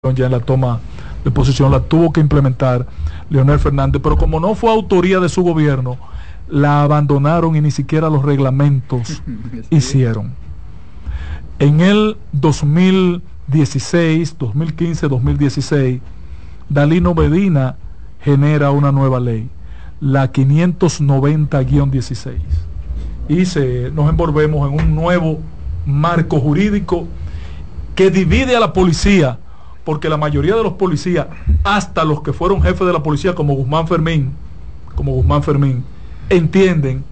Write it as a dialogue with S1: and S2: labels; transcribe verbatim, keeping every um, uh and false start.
S1: ya en la toma de posesión la tuvo que implementar Leonel Fernández, pero como no fue autoría de su gobierno, la abandonaron y ni siquiera los reglamentos hicieron. En el dos mil dieciséis, dos mil quince, dos mil dieciséis, Dalino Medina genera una nueva ley, la quinientos noventa guión dieciséis, y se, nos envolvemos en un nuevo marco jurídico que divide a la policía, porque la mayoría de los policías, hasta los que fueron jefes de la policía como Guzmán Fermín, como Guzmán Fermín, entienden